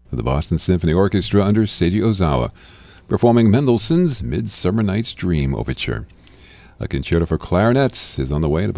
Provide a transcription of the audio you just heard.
The Boston Symphony Orchestra under Seiji Ozawa, performing Mendelssohn's Midsummer Night's Dream Overture. A concerto for clarinet is on the way at about